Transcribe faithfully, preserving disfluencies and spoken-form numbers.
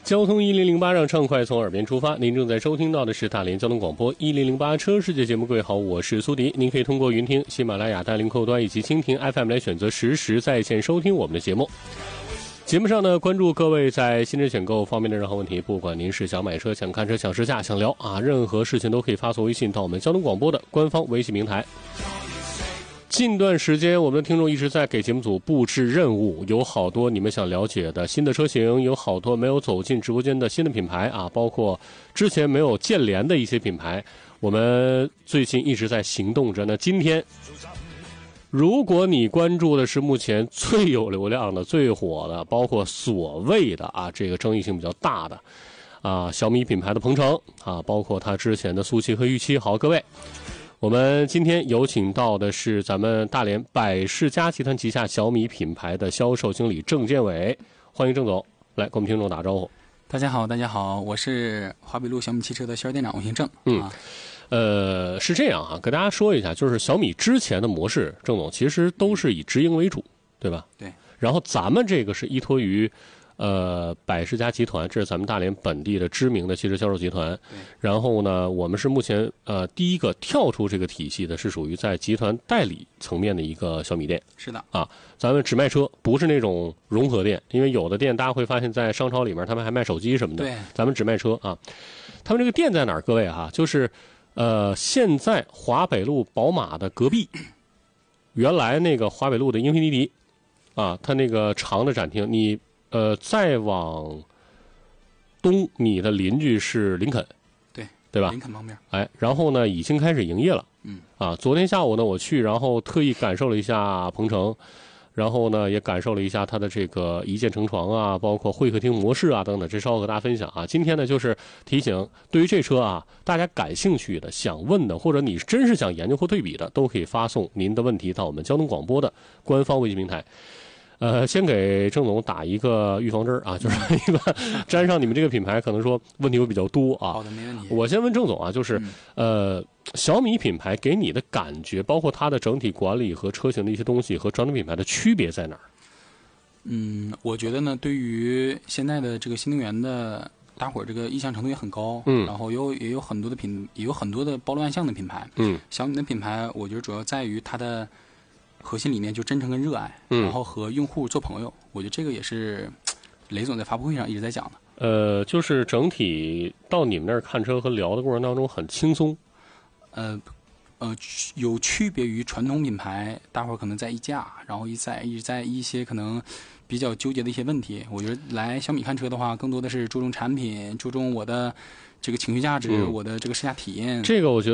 交通一零零八让畅快从耳边出发，您正在收听到的是大连交通广播一零零八车世界节目。各位好，我是苏迪，您可以通过云听、喜马拉雅、大连客户端以及蜻蜓 F M 来选择实时在线收听我们的节目。节目上呢，关注各位在新车选购方面的任何问题，不管您是想买车、想看车、想试驾、想聊啊，任何事情都可以发送微信到我们交通广播的官方微信平台。近段时间我们的听众一直在给节目组布置任务，有好多你们想了解的新的车型，有好多没有走进直播间的新的品牌啊，包括之前没有建联的一些品牌，我们最近一直在行动着呢。今天如果你关注的是目前最有流量的、最火的，包括所谓的啊这个争议性比较大的啊小米品牌的鹏程啊，包括它之前的速七和御七，好，各位，我们今天有请到的是咱们大连百世嘉集团旗下小米品牌的销售经理郑建伟，欢迎郑总来跟我们听众打招呼。 大家好，大家好，我是华北路小米汽车的销售店长，我姓郑。 嗯， 啊、 呃，是这样啊，给大家说一下，就是小米之前的模式，郑总其实都是以直营为主，对吧？ 对。 然后咱们这个是依托于。呃，百世嘉集团，这是咱们大连本地的知名的汽车销售集团。然后呢，我们是目前呃第一个跳出这个体系的，是属于在集团代理层面的一个小米店。 是的啊，咱们只卖车，不是那种融合店，因为有的店大家会发现，在商超里面他们还卖手机什么的。 对， 咱们只卖车啊。他们这个店在哪儿？各位哈、啊，就是呃，现在华北路宝马的隔壁，原来那个华北路的英菲尼迪啊，它那个长的展厅，你。呃，再往东，你的邻居是林肯， 对对吧？ 林肯旁边， 哎，然后呢，已经开始营业了。 嗯， 啊，昨天下午呢，我去，然后特意感受了一下鹏程，然后呢，也感受了一下它的这个一键成床啊，包括会客厅模式啊等等，这稍后和大家分享啊。今天呢，就是提醒，对于这车啊，大家感兴趣的、想问的，或者你真是想研究或对比的，都可以发送您的问题到我们交通广播的官方微信平台。呃，先给郑总打一个预防针啊，就是一般沾上你们这个品牌，可能说问题会比较多啊。 好的，没问题。 我先问郑总啊，就是、嗯、呃，小米品牌给你的感觉，包括它的整体管理和车型的一些东西，和传统品牌的区别在哪儿？ 嗯，我觉得呢，对于现在的这个新能源的，大伙儿这个意向程度也很高， 嗯， 然后有也有很多的品，也有很多的包罗万象的品牌， 嗯， 小米的品牌，我觉得主要在于它的。核心理念就真诚跟热爱， 嗯， 然后和用户做朋友，我觉得这个也是雷总在发布会上一直在讲的。 呃，就是整体到你们那儿看车和聊的过程当中很轻松。 呃呃，有区别于传统品牌，大伙儿可能在议价，然后一在一直在一些可能比较纠结的一些问题。我觉得来小米看车的话，更多的是注重产品，注重我的这个情绪价值，嗯、我的这个试驾体验。 这个我觉得。